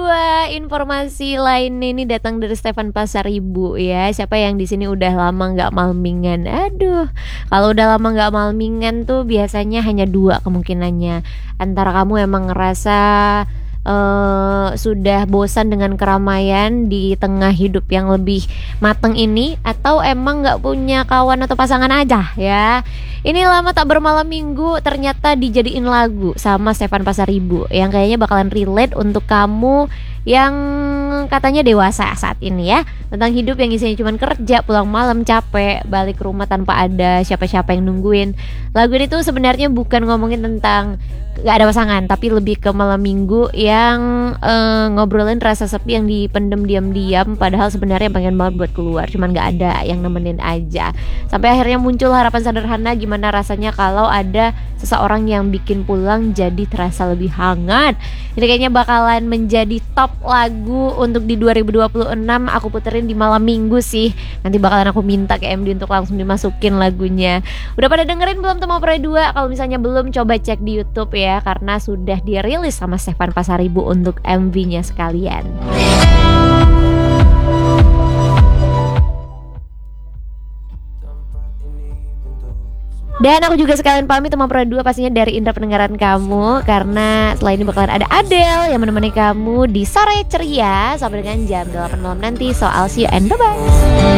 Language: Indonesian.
kedua, informasi lainnya ini datang dari Stefan Pasaribu ya. Siapa yang di sini udah lama nggak malmingan? Aduh, kalau udah lama nggak malmingan tuh biasanya hanya dua kemungkinannya. Antara kamu emang ngerasa sudah bosan dengan keramaian di tengah hidup yang lebih mateng ini, atau emang nggak punya kawan atau pasangan aja ya. Ini lama tak bermalam minggu ternyata dijadiin lagu sama Stefan Pasaribu yang kayaknya bakalan relate untuk kamu yang katanya dewasa saat ini ya, tentang hidup yang isinya cuma kerja, pulang malam capek, balik ke rumah tanpa ada siapa-siapa yang nungguin. Lagu ini tuh sebenarnya bukan ngomongin tentang gak ada pasangan, tapi lebih ke malam minggu yang ngobrolin rasa sepi yang dipendem diam-diam, padahal sebenarnya pengen banget buat keluar, cuman gak ada yang nemenin aja. Sampai akhirnya muncul harapan sederhana, gimana rasanya kalau ada seseorang yang bikin pulang jadi terasa lebih hangat. Ini kayaknya bakalan menjadi top lagu untuk di 2026. Aku puterin di malam minggu sih. Nanti bakalan aku minta ke MD untuk langsung dimasukin lagunya. Udah pada dengerin belum Temu Pre 2? Kalau misalnya belum, coba cek di YouTube ya, karena sudah dirilis sama Stefan Pasaribu untuk MV-nya sekalian. Dan aku juga sekalian pamit Temu Pre 2 pastinya dari indera pendengaran kamu, karena setelah ini bakalan ada Adele yang menemani kamu di sore ceria sampai dengan jam 8 malam nanti. So I'll see you and bye-bye.